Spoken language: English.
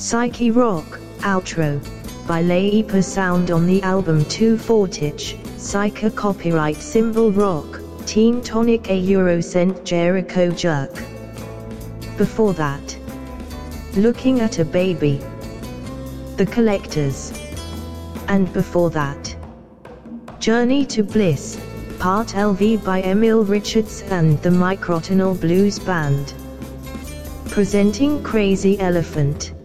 Psyche Rock, Outro, by Leipa Sound on the album 2 Fortich, Psyche copyright Symbol Rock, Teen Tonic A Eurocent Jericho Jerk. Before that, Looking at a Baby, The Collectors. And before that, Journey to Bliss, Part LV by Emil Richards and the Microtonal Blues Band. Presenting Crazy Elephant.